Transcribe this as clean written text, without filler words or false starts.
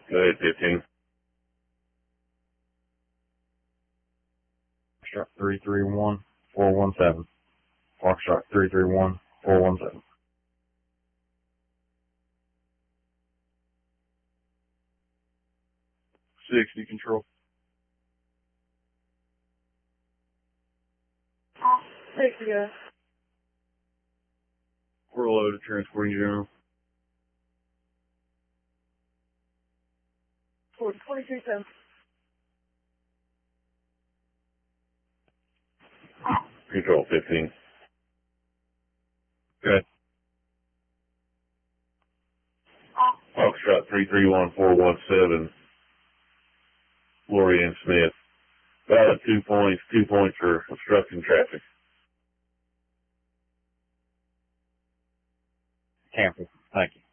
Go ahead, 15. Foxtrot 331-417. Foxtrot 331-417. 60 control. 60, guys. We're loaded, transporting general. 22-7. Control 15. Good. Foxtrot 331-417. Lori Ann Smith. Valid 2 points. 2 points for obstructing traffic. Cancel. Thank you.